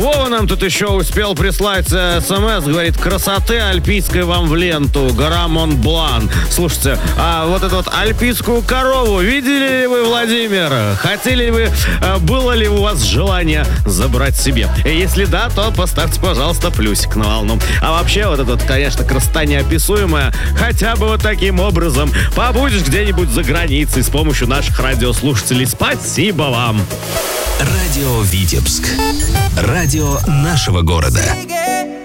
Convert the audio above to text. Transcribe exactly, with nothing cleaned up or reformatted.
Вова нам тут еще успел прислать смс, говорит, красоты альпийской вам в ленту, гора Монблан. Слушайте, а вот эту вот альпийскую корову видели ли вы, Владимир? Хотели ли вы, было ли у вас желание забрать себе? И если да, то поставьте, пожалуйста, плюсик на волну. А вообще, вот это вот, конечно, красота неописуемая, хотя бы вот таким образом побудешь где-нибудь за границей с помощью наших радиослушателей. Спасибо вам! Радио Витебск. Радио нашего города.